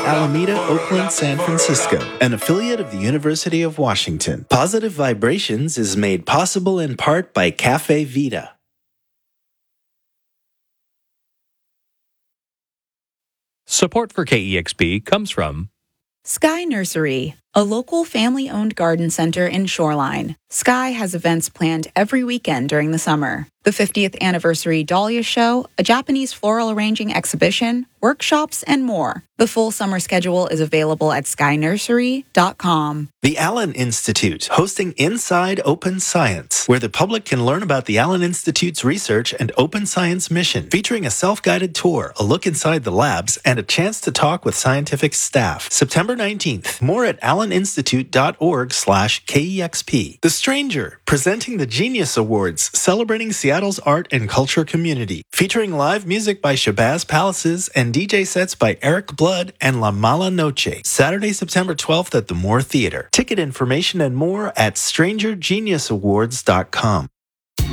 Alameda, Oakland, San Francisco, an affiliate of the University of Washington. Positive Vibrations is made possible in part by Cafe Vita. Support for KEXP comes from Sky Nursery, a local family-owned garden center in Shoreline. Sky has events planned every weekend during the summer. The 50th anniversary Dahlia Show, a Japanese floral arranging exhibition, workshops, and more. The full summer schedule is available at skynursery.com. The Allen Institute, hosting Inside Open Science, where the public can learn about the Allen Institute's research and open science mission, featuring a self-guided tour, a look inside the labs, and a chance to talk with scientific staff. September 19th. More at alleninstitute.org/KEXP. The Stranger, presenting the Genius Awards, celebrating Seattle's art and culture community, featuring live music by Shabazz Palaces and DJ sets by Eric Blood and La Mala Noche. Saturday, September 12th at the Moore Theater. Ticket information and more at strangergeniusawards.com.